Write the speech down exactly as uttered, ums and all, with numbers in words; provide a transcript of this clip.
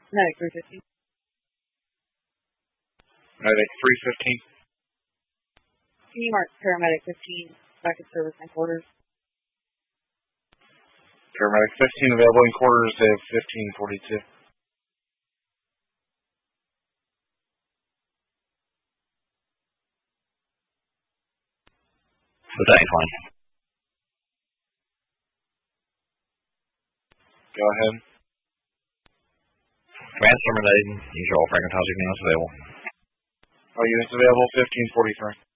Medic three fifteen. Medic three fifteen. Can you mark paramedic fifteen back at service and quarters? Paramedic fifteen available in quarters at fifteen forty-two. Lieutenant twenty. Go ahead. Command terminated. Use your all fragmentizing units available. All units available, fifteen forty-three.